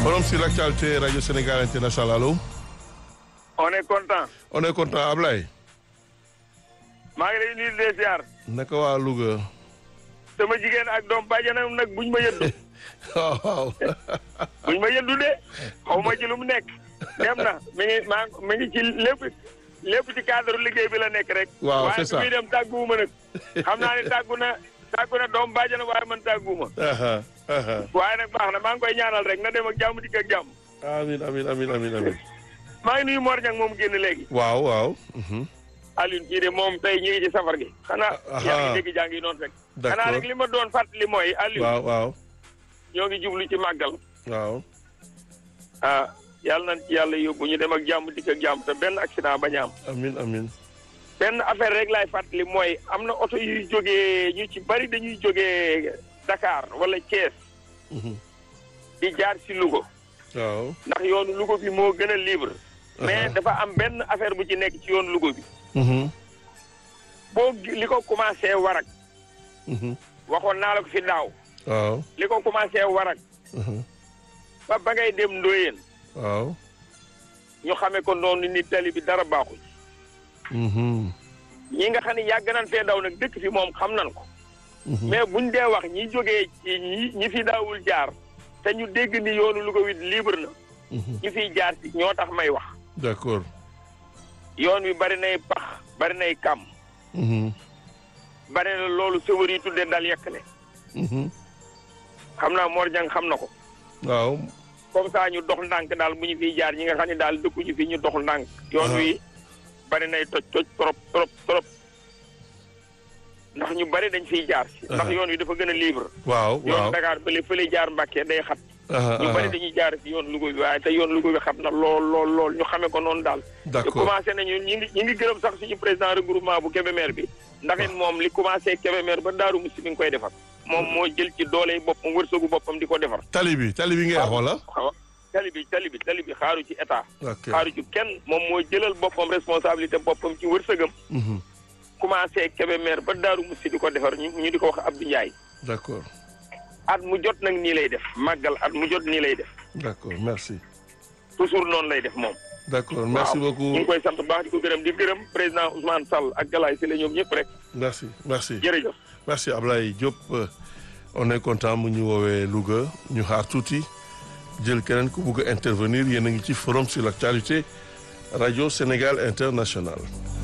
Forum sur l'actualité Radio Sénégal International, allô? On est content. On est content, Ablaye. maa ngi lay nuyu di ziar. naka waa Louga. sama jigéen ak doom bàjjanam nag buñ ma yëddu. waaw. buñ ma yëddu de xaw ma ci lu mu nekk. dem na mi ngi ci lépp ci cadre liggéey bi la nekk rek. waaw c'est ça waaye bi muy dem tàgguwuma nag. xam naa ne tàggu na doom bàjjanam waaye man tàgguwuma. waaye nag baax na maa ngi koy ñaanal rek na dem ak jàmm dikk ak jàmm. amiin. maa ngi nuyu Mor Niang moom génn léegi. waaw. Alioune kii de moom tey ñu ngi ci safar gi. xanaa yaa ngi dégg jàng yi noonu rek. d'accord xanaa rek li ma doon fàttali mooy Alioune. waaw. ñoo ngi jublu ci màggal. waaw. yàlla nañ ci yàlla yóbbu ñu dem ak jàmm dikk ak jàmm te benn accident bañ a am. amiin. benn affaire rek laay fàttali mooy am na oto yuy jógee ñu ci bari dañuy jógee Dakar wala Thiès. di jaar ci Louga. waaw. ndax yoonu Louga bi moo gën a libre. mais dafa am benn affaire bu ci nekk ci yoonu Louga bi. boo li ko commencé warak. waxoon naa la ko fi daaw. waaw. li ko commencé warak. ba ngay dem Ndoyeen. waaw. ñu xamee ko noonu ni tali bi dara baaxul. ñi nga xam ne yàgg nañ fee daw nag dëkk fi moom xam nañ ko. mais buñ dee wax ñi jógee ci ñi fi daawul jaar. te ñu dégg ni yoonu Louga wi libre na. ñi fiy jaar ci ñoo tax may wax. d'accord. yoon wi bari nay pax bari nay kàmm. bari na loolu sëwër yi tuddee dal yekkale. xam naa Mor Niang xam na ko. waaw. comme ça ñu dox ndànk daal bu ñu fiy jaar ñi nga xam ne daal dëkkuñu fi ñu dox ndànk. yoon wi bari nay toj trop. ndax ñu bari dañ fiy jaar. ndax yoon wi dafa gën a libre. waaw. yoon Dakar fële jaar Mbàkke day xat. ñu bari dañuy jaar ci yoon Louga bi waaye te yoon Louga bi xam na lool ñu xamee ko noonu daal. d'accord te commencé nañu ñi ngi gërëm sax suñu président regroupement bu Kébémer bi. ndax it moom li commencé Kébémer ba Daaru Musti mi ngi koy defar. moom moo jël ci doole boppam wërsëgu boppam di ko defar. tali bi ngay wax wala. tali bi xaaru ci état. ok xaaru ci kenn moom moo jëlal boppam responsabilité boppam ci wërsëgam. commencé Kébémer ba Daaru Musti di ko defar ñu di ko wax Abdou Ndiaye. d'accord. at mu jot nag nii lay def màggal at mu jot nii lay def. d'accord merci. toujours noonu lay def moom. d'accord merci beaucoup ñu ngi koy sant baax di ko gërëm di gërëm président Ousmane Sall ak Galaye Sylla ñoom ñëpp rek. merci jërëjëf. merci Ablaye Diop on est content mu ñu woowee Louga ñu xaar tuuti jël keneen ku bugg a intervenir yéen a ngi ci forum sur l'actualité Radio Sénégal International.